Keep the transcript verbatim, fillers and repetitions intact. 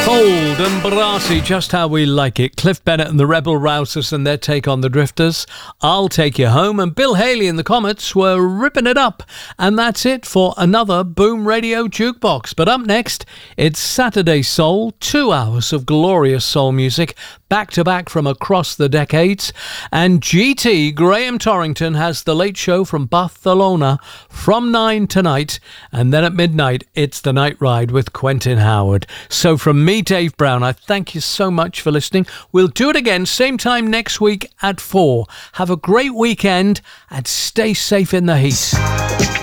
Cold and brassy, just how we like it. Cliff Bennett and the Rebel Rousers and their take on the Drifters. I'll Take You Home, and Bill Haley and the Comets were ripping it up. And that's it for another Boom Radio Jukebox. But up next, it's Saturday Soul, two hours of glorious soul music, back to back from across the decades. And G T, Graham Torrington, has the Late Show from Barcelona from nine tonight. And then at midnight, it's the Night Ride with Quentin Howard. So from me, Dave Brown, I thank you so much for listening. We'll do it again same time next week at four. Have a great weekend and stay safe in the heat.